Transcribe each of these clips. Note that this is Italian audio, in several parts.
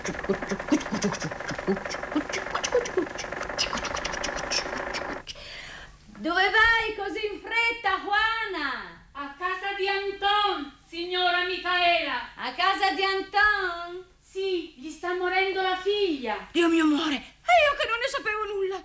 Dove vai così in fretta, Juana? A casa di Anton, signora Micaela. A casa di Anton? Sì, gli sta morendo la figlia. Dio mio amore, e io che non ne sapevo nulla.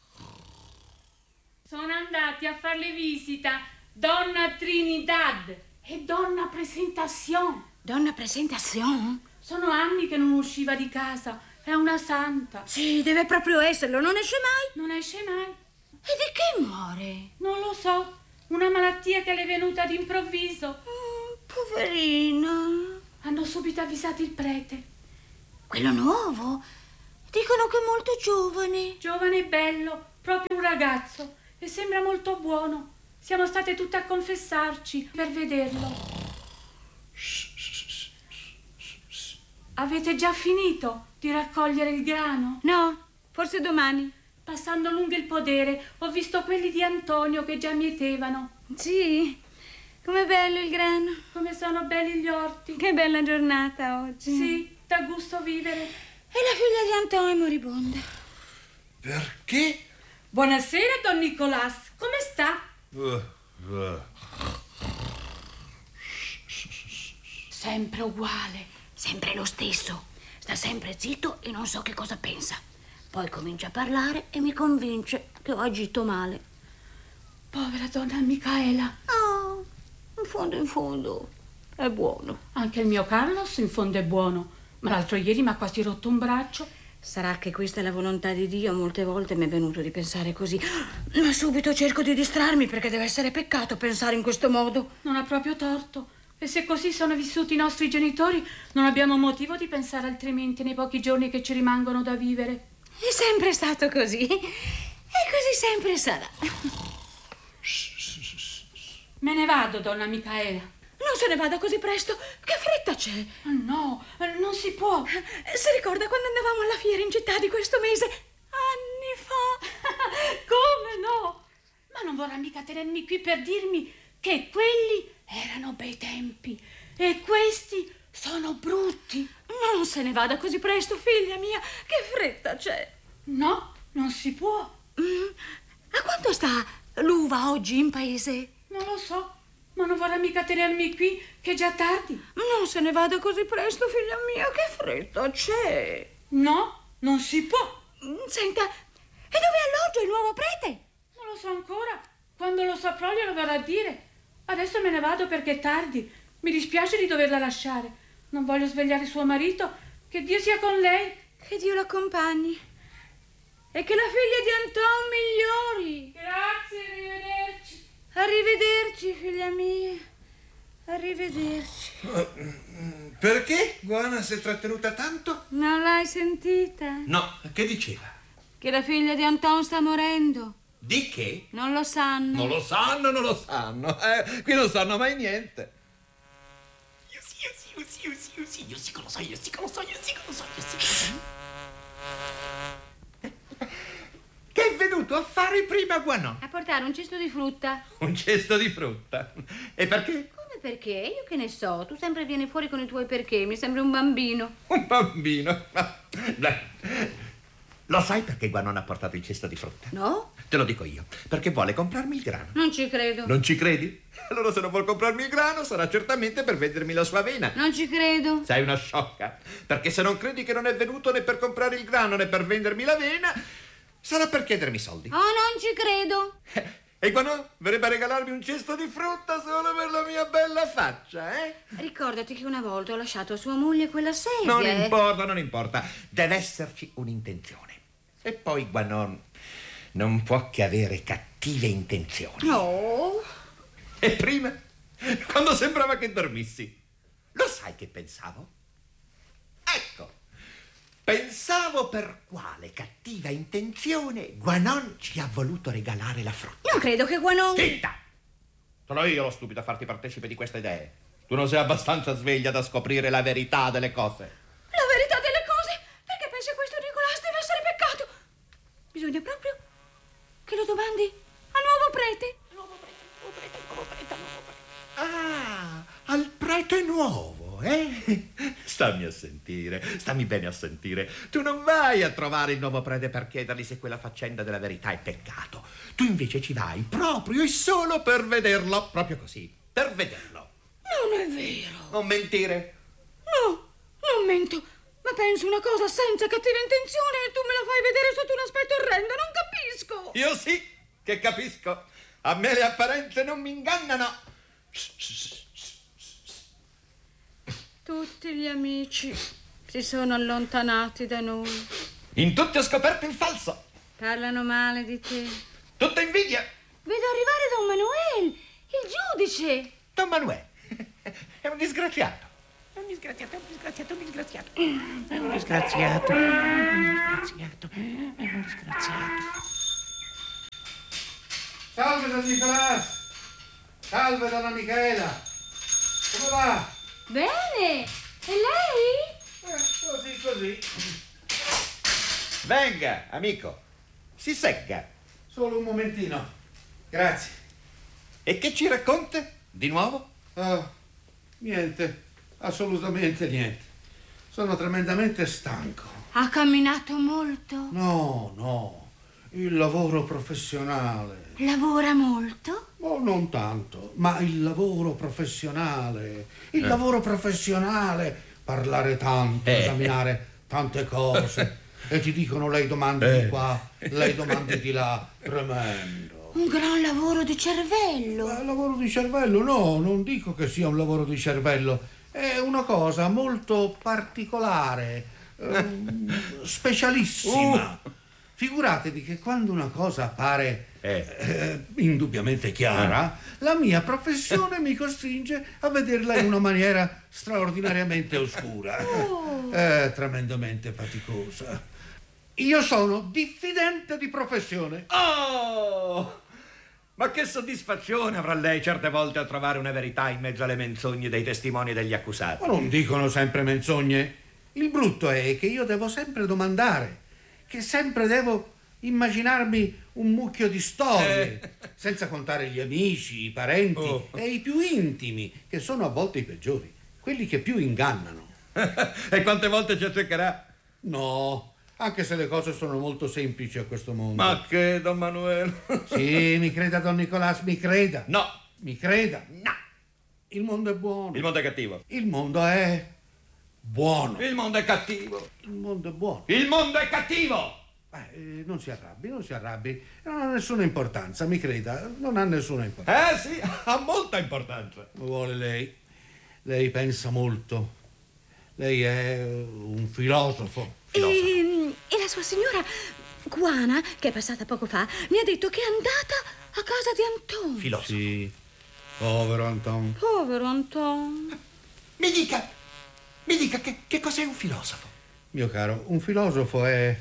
Sono andati a farle visita Donna Trinidad e Donna Presentación. Donna Presentación? Sono anni che non usciva di casa. È una santa. Sì, deve proprio esserlo. Non esce mai? Non esce mai. E di che muore? Non lo so. Una malattia che le è venuta d'improvviso. Poverina. Hanno subito avvisato il prete. Quello nuovo? Dicono che è molto giovane. Giovane e bello, proprio un ragazzo. E sembra molto buono. Siamo state tutte a confessarci per vederlo. Avete già finito di raccogliere il grano? No, forse domani. Passando lungo il podere ho visto quelli di Antonio che già mietevano. Sì, com'è bello il grano. Come sono belli gli orti. Che bella giornata oggi. Sì, dà gusto vivere. E la figlia di Antonio è moribonda. Perché? Buonasera, Don Nicolas. Come sta? Sempre uguale. Sempre lo stesso. Sta sempre zitto e non so che cosa pensa. Poi comincia a parlare e mi convince che ho agito male. Povera donna Micaela. Oh, in fondo, è buono. Anche il mio Carlos in fondo è buono, ma l'altro ieri mi ha quasi rotto un braccio. Sarà che questa è la volontà di Dio. Molte volte mi è venuto di pensare così, ma subito cerco di distrarmi perché deve essere peccato pensare in questo modo. Non ha proprio torto. E se così sono vissuti i nostri genitori, non abbiamo motivo di pensare altrimenti nei pochi giorni che ci rimangono da vivere. È sempre stato così. E così sempre sarà. Me ne vado, donna Micaela. Non se ne vada così presto. Che fretta c'è? No, non si può. Si ricorda quando andavamo alla fiera in città di questo mese? Anni fa. Come no? Ma non vorrà mica tenermi qui per dirmi che quelli erano bei tempi e questi sono brutti. Non se ne vada così presto, figlia mia. Che fretta c'è? No, non si può. A quanto sta l'uva oggi in paese? Non lo so, ma non vorrà mica tenermi qui, che è già tardi. Non se ne vada così presto, figlia mia. Che fretta c'è? No, non si può. Senta, e dove alloggio il nuovo prete? Non lo so ancora. Quando lo saprò glielo verrò a dire. Adesso me ne vado perché è tardi. Mi dispiace di doverla lasciare. Non voglio svegliare suo marito. Che Dio sia con lei. Che Dio l'accompagni. E che la figlia di Anton migliori. Grazie, arrivederci. Arrivederci, figlia mia. Arrivederci. Perché Guana si è trattenuta tanto? Non l'hai sentita? No, che diceva? Che la figlia di Anton sta morendo. Di che? Non lo sanno. Non lo sanno, non lo sanno. Qui non sanno mai niente. Io sì che lo so. Che è venuto a fare prima Guanon? A portare un cesto di frutta. Un cesto di frutta. E perché? Come perché? Io che ne so. Tu sempre vieni fuori con i tuoi perché. Mi sembri un bambino. Un bambino. Lo sai perché Guanon ha portato il cesto di frutta? No? Te lo dico io. Perché vuole comprarmi il grano. Non ci credo. Non ci credi? Allora se non vuol comprarmi il grano sarà certamente per vendermi la sua avena. Non ci credo. Sei una sciocca. Perché se non credi che non è venuto né per comprare il grano né per vendermi l'avena, sarà per chiedermi soldi. Oh, non ci credo. E Guanon verrebbe a regalarmi un cesto di frutta solo per la mia bella faccia, eh? Ricordati che una volta ho lasciato a sua moglie quella sedia. Non importa. Deve esserci un'intenzione. E poi Guanon non può che avere cattive intenzioni. No. E prima, quando sembrava che dormissi, lo sai che pensavo? Ecco, pensavo per quale cattiva intenzione Guanon ci ha voluto regalare la frutta. Non credo che Guanon... Zitta! Sono io lo stupido a farti partecipe di queste idee. Tu non sei abbastanza sveglia da scoprire la verità delle cose. La verità delle cose? Perché pensi a questo Nicolas deve essere peccato? Bisogna proprio che lo domandi al nuovo prete. Nuovo prete. Ah, al prete nuovo, eh? Sta Stammi a sentire, stammi bene a sentire. Tu non vai a trovare il nuovo prete per chiedergli se quella faccenda della verità è peccato. Tu invece ci vai proprio e solo per vederlo, proprio così, per vederlo. Non è vero. Non mentire. No, non mento. Ma penso una cosa senza cattiva intenzione e tu me la fai vedere sotto un aspetto orrendo, non capisco. Io sì che capisco. A me le apparenze non mi ingannano. Tutti gli amici si sono allontanati da noi. In tutti ho scoperto il falso. Parlano male di te. Tutta invidia. Vedo arrivare Don Manuel, il giudice. Don Manuel è un disgraziato. È un disgraziato, è un disgraziato, è un disgraziato. È un disgraziato, è un disgraziato, è un disgraziato. Salve, Don Nicolás. Salve, donna Michela. Come va? Bene, e lei? Così. Venga, amico. Si secca. Solo un momentino. Grazie. E che ci racconta di nuovo? Niente. Assolutamente niente. Sono tremendamente stanco. Ha camminato molto? No. Il lavoro professionale. Lavora molto? Oh, non tanto, ma il lavoro professionale. Il lavoro professionale. Parlare tanto, esaminare tante cose. E ti dicono lei domandi di qua, lei domandi di là. Tremendo. Un gran lavoro di cervello. Lavoro di cervello? No, non dico che sia un lavoro di cervello. È una cosa molto particolare, specialissima. Figuratevi che quando una cosa appare indubbiamente chiara, la mia professione mi costringe a vederla in una maniera straordinariamente oscura, tremendamente faticosa. Io sono diffidente di professione. Oh! Ma che soddisfazione avrà lei certe volte a trovare una verità in mezzo alle menzogne dei testimoni e degli accusati. Ma non dicono sempre menzogne. Il brutto è che io devo sempre domandare, che sempre devo immaginarmi un mucchio di storie, senza contare gli amici, i parenti e i più intimi, che sono a volte i peggiori, quelli che più ingannano. E quante volte ci azzeccherà? No, anche se le cose sono molto semplici a questo mondo. Ma che, Don Manuel? Sì, mi creda, Don Nicolás, mi creda. No. Mi creda. No. Il mondo è buono. Il mondo è cattivo. Il mondo è buono. Il mondo è cattivo. Il mondo è buono. Il mondo è cattivo. Non si arrabbi. Non ha nessuna importanza, mi creda, non ha nessuna importanza. Sì, ha molta importanza. Lo vuole lei. Lei pensa molto. Lei è un filosofo. E la sua signora Juana, che è passata poco fa, mi ha detto che è andata a casa di Anton. Filosofo. Sì, povero Anton. Povero Anton. Mi dica che cos'è un filosofo? Mio caro, un filosofo è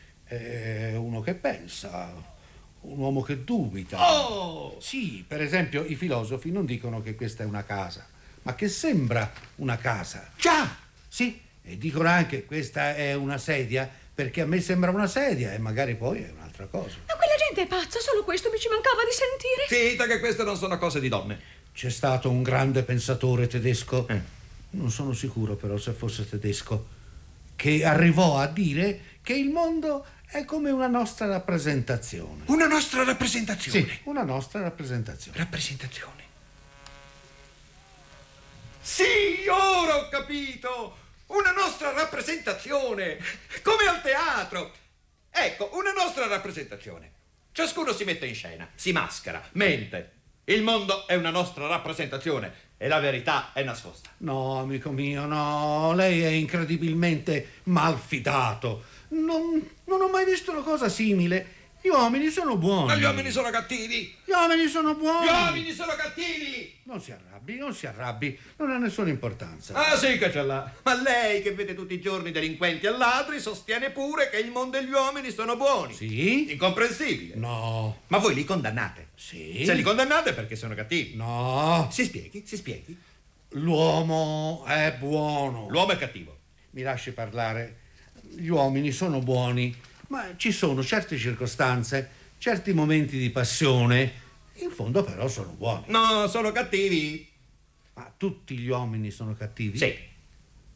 uno che pensa, un uomo che dubita. Oh! Sì, per esempio i filosofi non dicono che questa è una casa, ma che sembra una casa. Già! Sì, e dicono anche questa è una sedia perché a me sembra una sedia e magari poi è un'altra cosa. Ma quella gente è pazza, solo questo mi ci mancava di sentire. Zita, che queste non sono cose di donne. C'è stato un grande pensatore tedesco, non sono sicuro però se fosse tedesco, che arrivò a dire che il mondo è come una nostra rappresentazione. Una nostra rappresentazione? Sì, una nostra rappresentazione. Rappresentazione? Sì, ora ho capito! Una nostra rappresentazione! Come al teatro! Ecco, una nostra rappresentazione. Ciascuno si mette in scena, si maschera, mente. Il mondo è una nostra rappresentazione e la verità è nascosta. No, amico mio, no, lei è incredibilmente malfidato. Non ho mai visto una cosa simile. Gli uomini sono buoni. Ma gli uomini sono cattivi! Gli uomini sono buoni. Gli uomini sono cattivi! Non si arrabbi, non ha nessuna importanza. Ah, sì che ce l'ha. Ma lei, che vede tutti i giorni delinquenti e ladri, sostiene pure che il mondo e gli uomini sono buoni. Sì? Incomprensibile. No. Ma voi li condannate? Sì? Se li condannate perché sono cattivi. No. Si spieghi. L'uomo è buono. L'uomo è cattivo. Mi lasci parlare. Gli uomini sono buoni, ma ci sono certe circostanze, certi momenti di passione. In fondo però sono buoni. No, sono cattivi. Ma tutti gli uomini sono cattivi? Sì.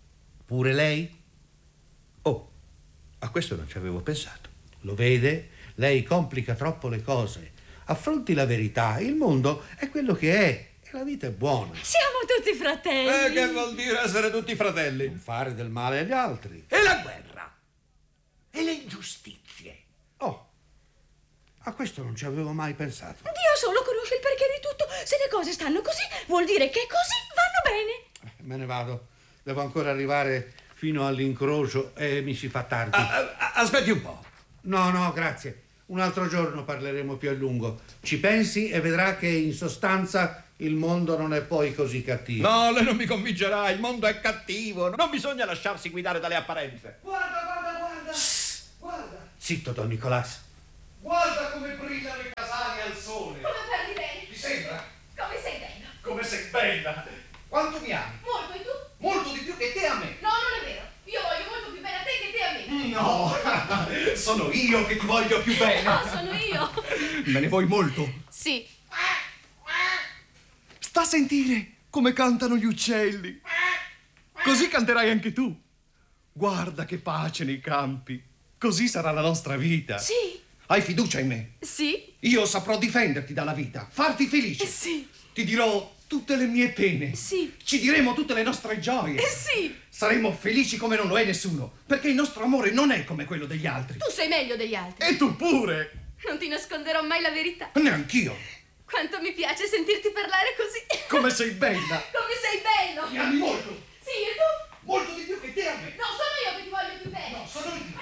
Pure lei? Oh, a questo non ci avevo pensato. Lo vede? Lei complica troppo le cose. Affronti la verità. Il mondo è quello che è e la vita è buona. Siamo tutti fratelli. Che vuol dire essere tutti fratelli? Non fare del male agli altri. E la guerra? E le ingiustizie? Oh, a questo non ci avevo mai pensato. Dio solo conosce il perché di tutto. Se le cose stanno così, vuol dire che così vanno bene. Me ne vado. Devo ancora arrivare fino all'incrocio e mi si fa tardi. Aspetti un po'. No, grazie. Un altro giorno parleremo più a lungo. Ci pensi e vedrà che in sostanza il mondo non è poi così cattivo. No, lei non mi convincerà. Il mondo è cattivo. Non bisogna lasciarsi guidare dalle apparenze. Guarda. Zitto, Don Nicolás. Guarda come brillano i casali al sole. Come parli bene? Ti sembra? Come sei bella? Come sei bella. Quanto mi ami? Molto, e tu? Molto di più che te a me. No, non è vero. Io voglio molto più bene a te che te a me. No, sono io che ti voglio più bene. No, sono io. Me ne vuoi molto. Sì. Sta a sentire come cantano gli uccelli. Così canterai anche tu. Guarda che pace nei campi. Così sarà la nostra vita. Sì. Hai fiducia in me? Sì. Io saprò difenderti dalla vita, farti felice. Sì. Ti dirò tutte le mie pene. Sì. Ci diremo tutte le nostre gioie. Sì. Saremo felici come non lo è nessuno, perché il nostro amore non è come quello degli altri. Tu sei meglio degli altri. E tu pure. Non ti nasconderò mai la verità. Neanch'io. Quanto mi piace sentirti parlare così. Come sei bella. Come sei bello. Mi ami molto. Sì, e tu? Molto di più che te a me. No, sono io che ti voglio più bene. No, sono io.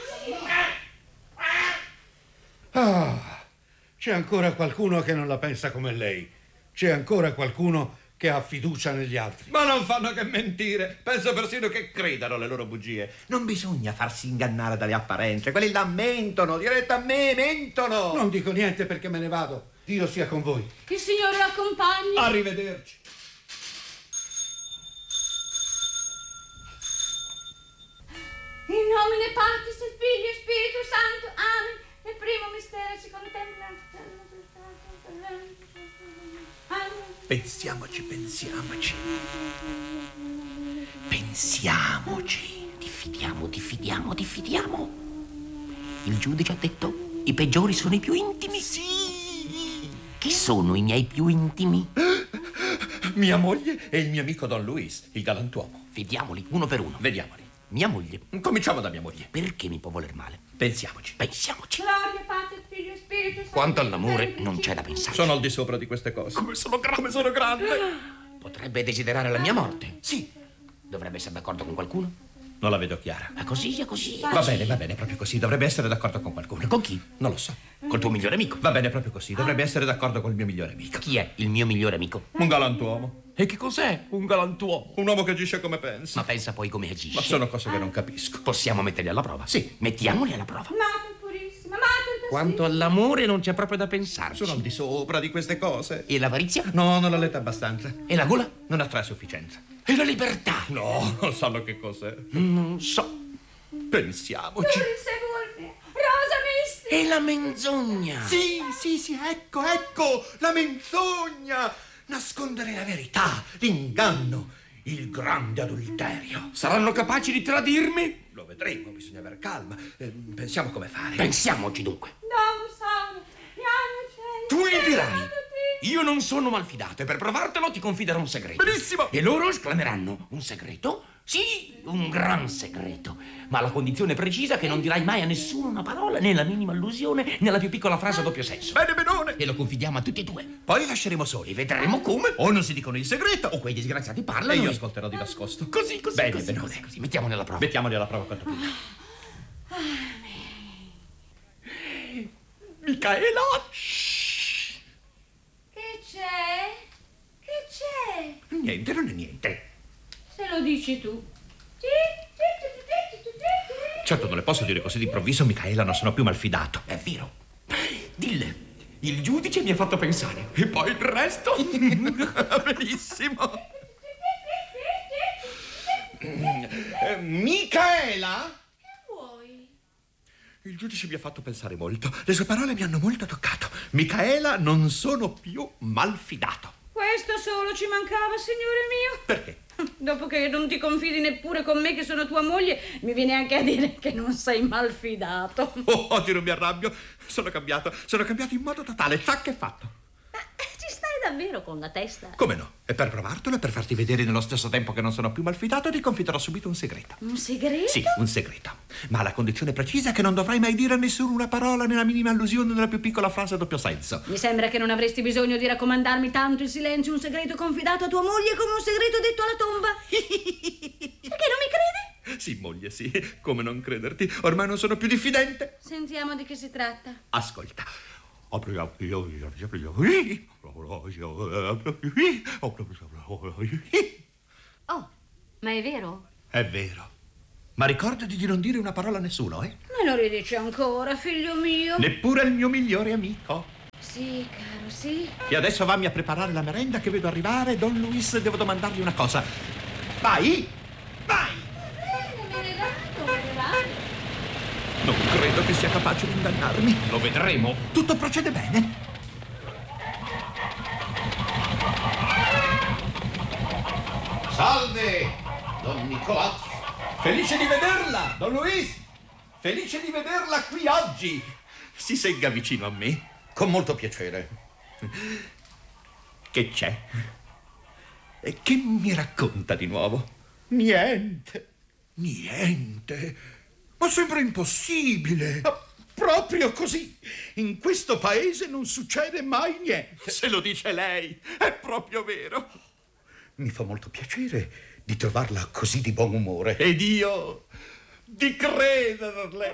C'è ancora qualcuno che non la pensa come lei. C'è ancora qualcuno che ha fiducia negli altri. Ma non fanno che mentire. Penso persino che credano alle loro bugie. Non bisogna farsi ingannare dalle apparenze. Quelli là mentono, diretta a me, mentono. Non dico niente perché me ne vado. Dio sia con voi. Il Signore l'accompagni. Arrivederci. In nomine Patris et Filii e Spiritus Sancto. Amen. Il primo mistero si contempla. Pensiamoci. Diffidiamo. Il giudice ha detto: i peggiori sono i più intimi. Sì. Chi sono i miei più intimi? Mia moglie e il mio amico Don Luis, il galantuomo. Vediamoli uno per uno. Vediamoli. Mia moglie. Cominciamo da mia moglie. Perché mi può voler male? Pensiamoci. Gloria Patri, Figlio e Spirito Santo. Quanto all'amore non c'è da pensare. Sono al di sopra di queste cose. Come sono grande. Potrebbe desiderare la mia morte. Sì. Dovrebbe essere d'accordo con qualcuno. Non la vedo chiara. Ma così è così. Va bene, proprio così. Dovrebbe essere d'accordo con qualcuno. Con chi? Non lo so. Col tuo migliore amico. Va bene, proprio così. Dovrebbe essere d'accordo col mio migliore amico. Chi è il mio migliore amico? Un galantuomo. E che cos'è un galantuomo? Un uomo che agisce come pensa. Ma pensa poi come agisce. Ma sono cose che non capisco. Possiamo metterli alla prova? Sì. Mettiamoli alla prova. Mater purissima, Mater Quanto all'amore non c'è proprio da pensarci. Sono al di sopra di queste cose. E l'avarizia? No, non l'ho letta abbastanza. E la gola? Non attrae a sufficienza. E la libertà? No, non sanno che cos'è. Non so. Pensiamoci. Sepolcre, Rosa Misti. E la menzogna? Sì, ecco, la menzogna. Nascondere la verità, l'inganno, il grande adulterio. Saranno capaci di tradirmi? Lo vedremo, bisogna aver calma. Pensiamo come fare. Pensiamoci dunque. Don Sauro, piange. Tu gli dirai: io non sono malfidato e per provartelo ti confiderò un segreto. Benissimo. E loro esclameranno: un segreto? Sì, un gran segreto. Ma alla condizione precisa che non dirai mai a nessuno una parola, né la minima allusione, né la più piccola frase a doppio senso. Bene, benone. E lo confidiamo a tutti e due. Poi li lasceremo soli. E vedremo come. O non si dicono il segreto, O quei disgraziati e parlano. io ascolterò di nascosto. Così, Bene, così, benone. così. Mettiamoli alla prova. Mettiamoli alla prova quanto prima. Micaela! Shh. Che c'è? Niente, non è niente. Se lo dici tu. Certo, non le posso dire così d'improvviso, Micaela, non sono più malfidato. È vero. Dille, il giudice mi ha fatto pensare. E poi il resto? Benissimo. Micaela? Vuoi? Il giudice mi ha fatto pensare molto. Le sue parole mi hanno molto toccato. Micaela, non sono più malfidato. Questo solo ci mancava, signore mio. Perché? Dopo che non ti confidi neppure con me che sono tua moglie, mi viene anche a dire che non sei malfidato. Oh, oggi non mi arrabbio. Sono cambiato in modo totale. Tac, è fatto. Ci stai davvero con la testa? Come no? E per provartelo e per farti vedere nello stesso tempo che non sono più malfidato, ti confiderò subito un segreto. Un segreto? Sì, un segreto. Ma alla condizione precisa che non dovrai mai dire a nessuno una parola, né la minima allusione, nella più piccola frase a doppio senso. Mi sembra che non avresti bisogno di raccomandarmi tanto in silenzio un segreto confidato a tua moglie come un segreto detto alla tomba. Perché non mi credi? Sì, moglie, sì. Come non crederti? Ormai non sono più diffidente. Sentiamo di che si tratta. Ascolta. Oh, ma è vero? È vero. Ma ricordati di non dire una parola a nessuno, eh? Me lo ridici ancora, figlio mio? Neppure il mio migliore amico. Sì, caro, sì. E adesso vammi a preparare la merenda che vedo arrivare. Don Luis, devo domandargli una cosa. Vai! Vai! Me ne vado. Non credo che sia capace di ingannarmi. Lo vedremo. Tutto procede bene. Salve, Don Nicolò. Felice di vederla, Don Luis. Felice di vederla qui oggi. Si segga vicino a me. Con molto piacere. Che c'è? E che mi racconta di nuovo? Niente. Ma sembra impossibile. Proprio così. In questo paese non succede mai niente. Se lo dice lei, è proprio vero. Mi fa molto piacere di trovarla così di buon umore. Ed io di crederle.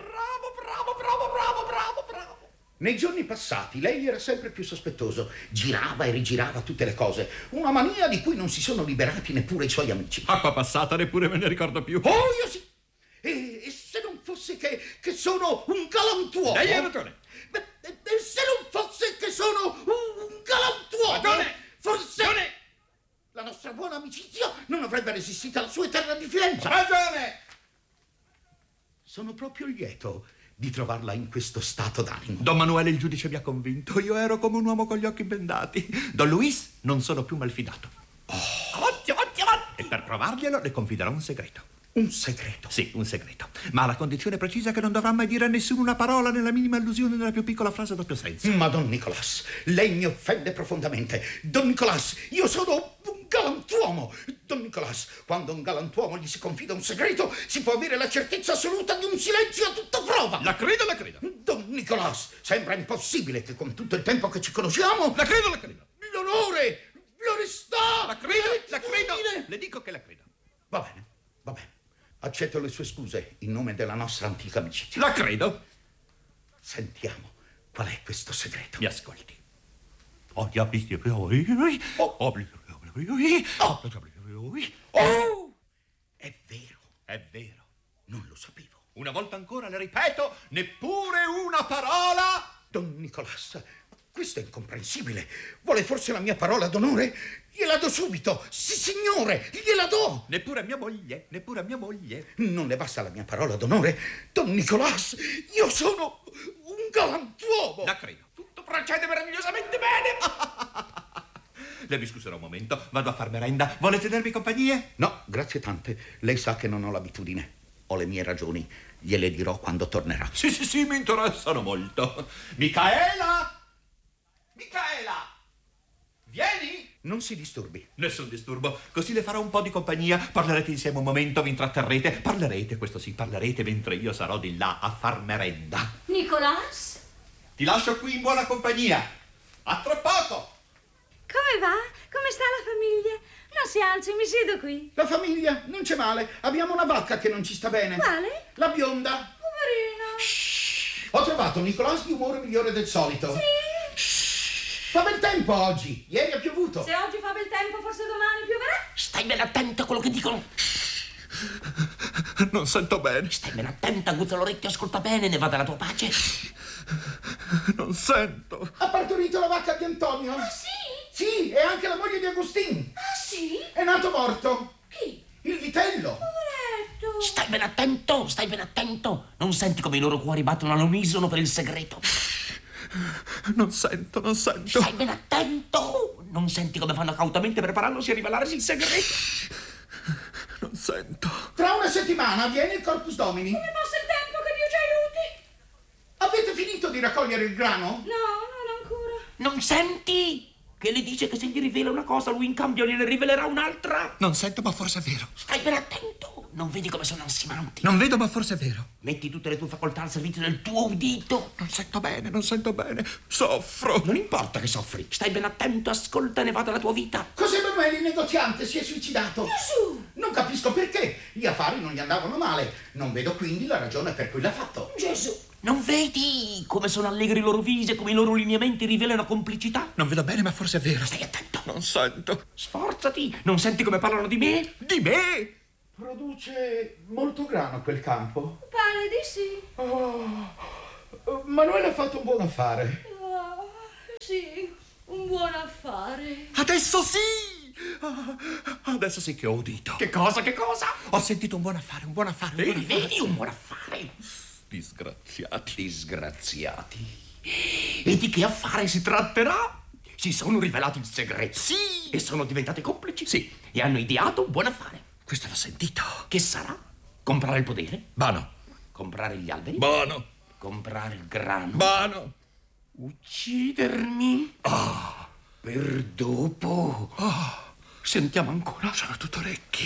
Bravo. Nei giorni passati lei era sempre più sospettoso. Girava e rigirava tutte le cose. Una mania di cui non si sono liberati neppure i suoi amici. Acqua passata, neppure me ne ricordo più. Oh, io sì. E se non fosse che sono un galantuomo. Lei ha ragione. E se non fosse che sono un galantuomo. Ragione. Forse la nostra buona amicizia non avrebbe resistito alla sua eterna diffidenza. Ragione. Sono proprio lieto di trovarla in questo stato d'animo. Don Manuele il giudice mi ha convinto. Io ero come un uomo con gli occhi bendati. Don Luis non sono più malfidato. Ottimo. E per provarglielo le confiderò un segreto. Un segreto? Sì, un segreto. Ma alla condizione precisa che non dovrà mai dire a nessuno una parola, nella minima allusione, nella più piccola frase a doppio senso. Ma Don Nicolas, lei mi offende profondamente. Don Nicolas, io sono un galantuomo. Don Nicolas, quando un galantuomo gli si confida un segreto, si può avere la certezza assoluta di un silenzio a tutta prova. La credo. Don Nicolas, sembra impossibile che con tutto il tempo che ci conosciamo... La credo. L'onore, l'onestà... La credo. Le dico che la credo. Va bene. Accetto le sue scuse in nome della nostra antica amicizia. La credo. Sentiamo, qual è questo segreto? Mi ascolti. Oh, è vero. Non lo sapevo. Una volta ancora le ripeto, neppure una parola. Don Nicolas, questo è incomprensibile. Vuole forse la mia parola d'onore? Gliela do subito. Sì, signore, gliela do. Neppure a mia moglie. Non le basta la mia parola d'onore? Don Nicolas, io sono un galantuomo. La credo. Tutto procede meravigliosamente bene. Le mi scuserò un momento, vado a far merenda. Vuole tenermi compagnia? No, grazie tante. Lei sa che non ho l'abitudine. Ho le mie ragioni. Gliele dirò quando tornerà. Sì, mi interessano molto. Micaela! Vieni! Non si disturbi. Nessun disturbo. Così le farò un po' di compagnia. Parlerete insieme un momento, vi intratterrete. Parlerete mentre io sarò di là a far merenda. Nicolas? Ti lascio qui in buona compagnia. A tra poco! Come va? Come sta la famiglia? Non si alzi, mi siedo qui. La famiglia? Non c'è male. Abbiamo una vacca che non ci sta bene. Quale? La bionda. Poverino. Ho trovato Nicolas di umore migliore del solito. Sì. Fa bel tempo oggi. Ieri ha piovuto. Se oggi fa bel tempo, forse domani pioverà. Stai ben attento a quello che dicono. Non sento bene. Stai ben attento, aguzza l'orecchio, ascolta bene, ne va della tua pace. Non sento. Ha partorito la vacca di Antonio. Ah, sì? Sì, e anche la moglie di Agustin. Ah, sì? È nato morto. Chi? Il vitello. Poveretto. Stai ben attento. Non senti come i loro cuori battono all'unisono per il segreto. Non sento. Stai ben attento. Non senti come fanno cautamente preparandosi a rivelarsi il segreto. Non sento. Tra una settimana viene il Corpus Domini. Come passa il tempo, che Dio ci aiuti? Avete finito di raccogliere il grano? No, non ancora. Non senti? Che le dice che se gli rivela una cosa, lui in cambio gliene rivelerà un'altra? Non sento, ma forse è vero. Stai ben attento. Non vedi come sono ansimanti? Non vedo, ma forse è vero. Metti tutte le tue facoltà al servizio del tuo udito. Non sento bene, non sento bene. Soffro. Non importa che soffri. Stai ben attento, ascolta e ne va della tua vita. José Manuel, il negoziante, si è suicidato. Gesù! Non capisco perché. Gli affari non gli andavano male. Non vedo quindi la ragione per cui l'ha fatto. Gesù! Non vedi come sono allegri i loro visi e come i loro lineamenti rivelano complicità? Non vedo bene, ma forse è vero. Stai attento. Non sento. Sforzati. Non senti come parlano di me? Di me? Produce molto grano quel campo. Pare di sì. Manuele ha fatto un buon affare. Ah, sì, un buon affare. Adesso sì! Adesso sì che ho udito. Che cosa, che cosa? Ho sentito un buon affare, un buon affare. Un buon Vedi, affare. vedi, un buon affare. Disgraziati. Disgraziati. E di che affare si tratterà? Si sono rivelati il segreto. Sì! E sono diventati complici. Sì. E hanno ideato un buon affare. Questo l'ho sentito. Che sarà? Comprare il potere? Buono. Comprare gli alberi? Buono. Comprare il grano? Buono. Uccidermi? Per dopo. Sentiamo ancora. Sono tutto orecchi.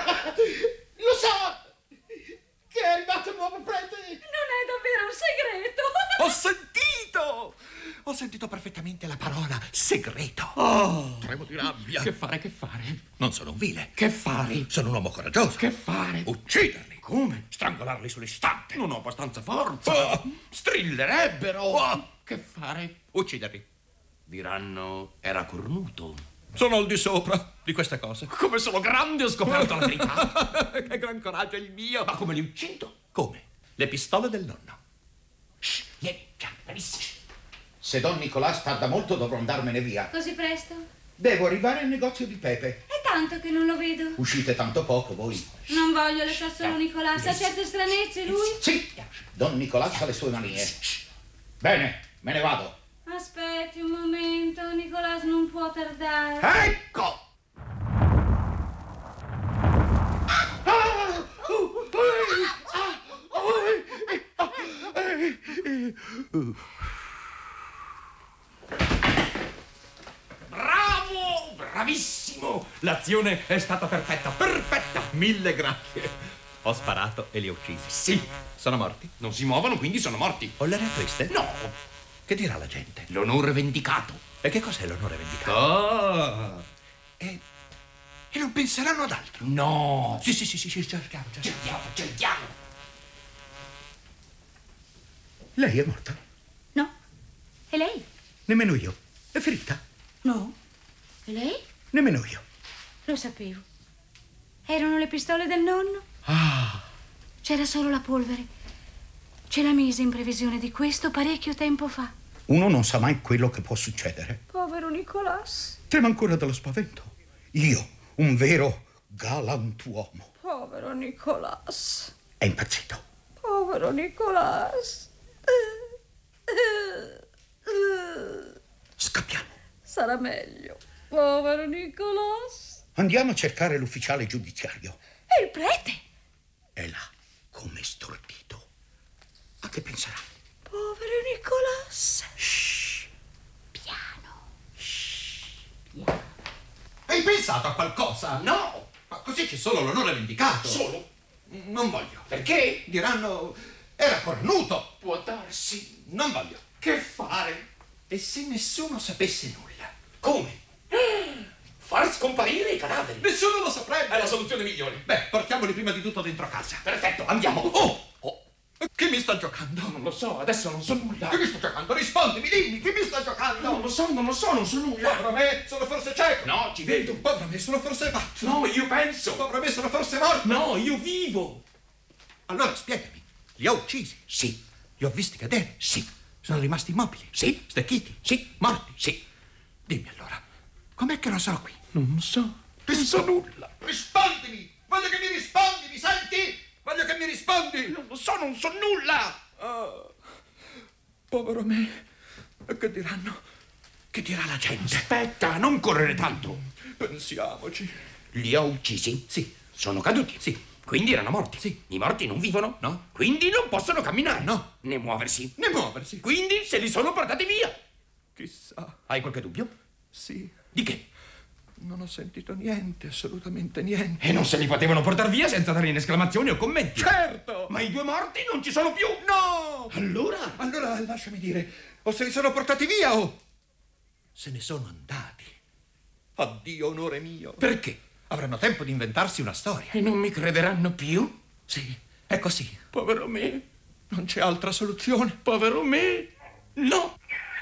Lo sa che è arrivato il nuovo prete. Non è davvero un segreto. Ho sentito! Ho sentito perfettamente la parola segreto. Tremo di rabbia. Che fare, che fare? Non sono un vile. Che fare? Sono un uomo coraggioso. Che fare? Ucciderli. Come? Strangolarli sull'istante. Non ho abbastanza forza. Strillerebbero. Che fare? Ucciderli. Diranno, era cornuto. Sono al di sopra di queste cose. Come sono grande, ho scoperto la verità. Che gran coraggio il mio. Ma come li uccido? Come? Le pistole del nonno. Shh, vieni, già, benissimo. Se Don Nicolás tarda molto dovrò andarmene via. Così presto? Devo arrivare al negozio di Pepe. È tanto che non lo vedo. Uscite tanto poco voi. Non voglio lasciare solo Nicolás. Ha certe stranezze lui. Sì, Don Nicolás ha le sue manie. Bene, me ne vado. Aspetti un momento, Nicolás non può tardare. Ecco! Bravo, bravissimo. L'azione è stata perfetta, perfetta. Mille grazie. Ho sparato e li ho uccisi. Sì, Sono morti? non si muovono, quindi sono morti. Ho l'aria triste? No, Che dirà la gente? l'onore vendicato. E che cos'è l'onore vendicato? Ah, E non penseranno ad altro. no. Sì, cerchiamo. Cerchiamo. Lei è morta? No. E lei? Nemmeno io. È ferita? No. E lei? Nemmeno io. Lo sapevo. Erano le pistole del nonno. Ah, C'era solo la polvere. Ce la mise in previsione di questo parecchio tempo fa. uno non sa mai quello che può succedere. Povero Nicolás. Trema ancora dallo spavento. Io, un vero galantuomo. Povero Nicolás. È impazzito. Povero Nicolás. Scappiamo. Sarà meglio. Povero Nicolás. Andiamo a cercare l'ufficiale giudiziario. E il prete? È là, come stordito. A che penserà? Povero Nicolás. Hai pensato a qualcosa? No, Ma così c'è solo l'onore vendicato. solo. Non voglio. Perché? Diranno, era cornuto. Può darsi. Non voglio. Che fare? E se nessuno sapesse nulla? Come? Far scomparire i cadaveri. Nessuno lo saprebbe. È la soluzione migliore. Beh, portiamoli prima di tutto dentro casa. Perfetto, andiamo. Oh! Chi mi sta giocando? Non lo so, adesso non so nulla. Chi mi sta giocando? Rispondimi, dimmi, chi mi sta giocando? Non lo so, non so nulla. Povero me, sono forse cieco. No, ci vedo. Povero me, sono forse matto. No, io penso. Povero me, sono forse morto. No, io vivo. Allora spiegami, li ho uccisi? Sì, Li ho visti cadere? sì, Sono rimasti immobili? sì, Stecchiti? sì, Morti? sì. Dimmi allora, com'è che lo so qui? Non lo so. Non so nulla. Rispondimi! Voglio che mi rispondi, mi senti? Voglio che mi rispondi! Non lo so, non so nulla. Povero me, che diranno? Che dirà la gente? Aspetta, non correre tanto. Pensiamoci. Li ho uccisi? Sì, Sono caduti? Sì. Quindi erano morti? Sì. I morti non vivono? No. Quindi non possono camminare? No. Né muoversi? Né muoversi. Quindi se li sono portati via? Chissà. Hai qualche dubbio? Sì. Di che? Non ho sentito niente, assolutamente niente. E non se li potevano portare via senza dare in esclamazioni o commenti? Certo! Ma i 2 morti non ci sono più! No! Allora? Allora lasciami dire, o se li sono portati via o se ne sono andati. Addio, onore mio. Perché? Avranno tempo di inventarsi una storia. E non mi crederanno più? Sì, è così. Povero me. Non c'è altra soluzione. Povero me. No.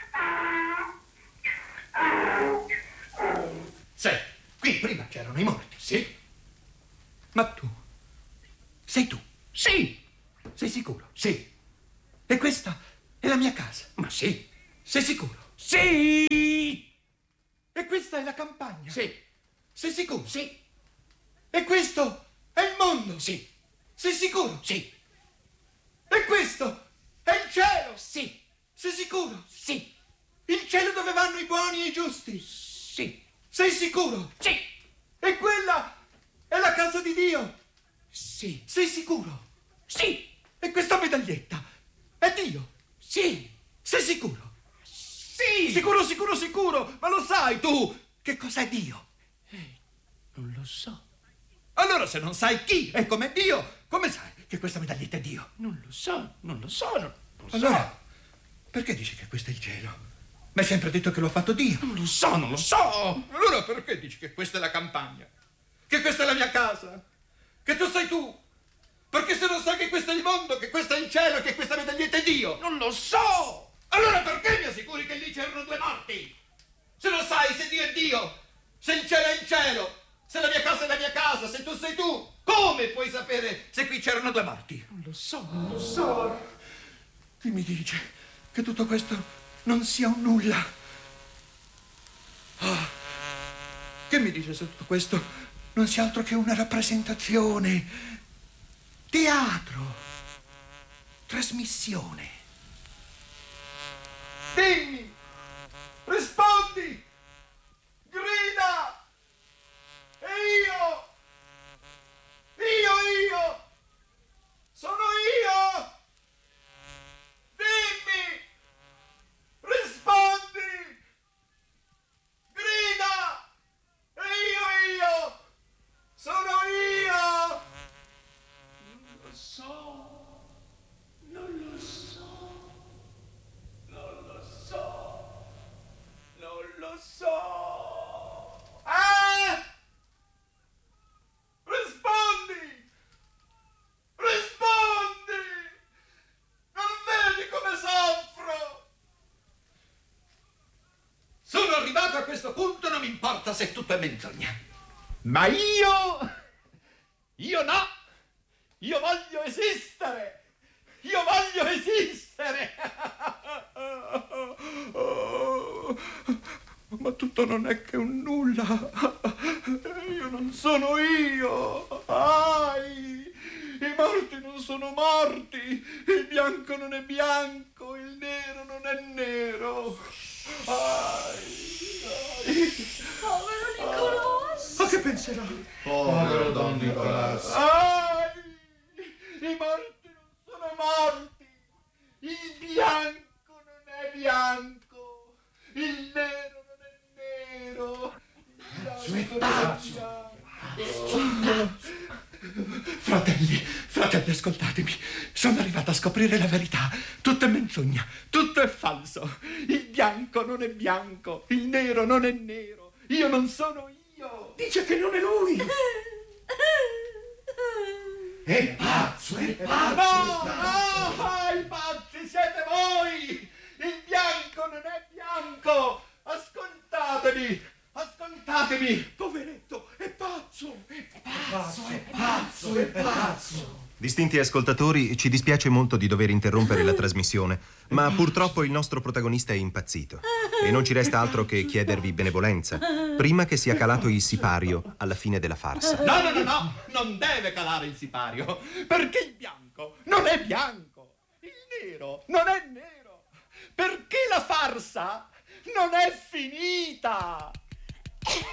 Sai, qui prima c'erano i morti. Sì. Ma tu? Sei tu? Sì. Sei sicuro? Sì. E questa è la mia casa. Ma sì. Sei sicuro? Sì. E questa è la campagna. Sì. Sei sicuro? Sì. E questo è il mondo. Sì. Sei sicuro? Sì. E questo è il cielo. Sì. Sei sicuro? Sì. Il cielo dove vanno i buoni e i giusti. Sì. Sei sicuro? Sì. E quella è la casa di Dio. Sì. Sei sicuro? Sì. E questa medaglietta è Dio. Sì. Sei sicuro? Sì. Sicuro, sicuro, sicuro. Ma lo sai tu che cos'è Dio? Non lo so. Allora se non sai chi è come Dio, come sai che questa medaglietta è Dio? Non lo so. Non lo so. Non lo so. Allora, perché dici che questo è il cielo? Mi hai sempre detto che lo ha fatto Dio. Non lo so. Non lo so. Allora perché dici che questa è la campagna? Che questa è la mia casa? Che tu sei tu? Perché se non sai che questo è il mondo, che questo è il cielo, che questa medaglietta è Dio? Non lo so. Allora perché mi assicuri che lì c'erano 2 morti? Se non sai se Dio è Dio, se il cielo è il cielo, se la mia casa è la mia casa, se tu sei tu, come puoi sapere se qui c'erano 2 morti? Non lo so. Non lo so. Chi mi dice che tutto questo non sia un nulla? Ah, che mi dice se tutto questo non sia altro che una rappresentazione, teatro, trasmissione? Dimmi, rispondi, grida, e io, sono io, dimmi, rispondi, grida, e io, sono io. Non lo so. Non lo so. Non lo so. Non lo so. Ah! Rispondi! Rispondi! Non vedi come soffro? Sono arrivato a questo punto, non mi importa se tutto è menzogna. Ma io no! Io voglio esistere! Io voglio esistere! Ma tutto non è che un nulla. Io non sono io. Ai! I morti non sono morti. Il bianco non è bianco. Il nero non è nero. Povero Nicolò. Ma che penserà? Povero Don Nicolás. Ai! I morti non sono morti. Il bianco non è bianco. Il nero non è nero. Fratelli, ascoltatemi. Sono arrivata a scoprire la verità. Tutto è menzogna, tutto è falso. Il bianco non è bianco, il nero non è nero. Io non sono io. Dice che non è lui. È pazzo, è pazzo. No, i pazzi siete voi. Il bianco non è bianco. Ascoltatemi. Poveretto, è pazzo. È pazzo. Distinti ascoltatori, ci dispiace molto di dover interrompere la trasmissione, ma purtroppo il nostro protagonista è impazzito e non ci resta altro che chiedervi benevolenza prima che sia calato il sipario alla fine della farsa. No, non deve calare il sipario, perché il bianco non è bianco, il nero non è nero, perché la farsa non è finita.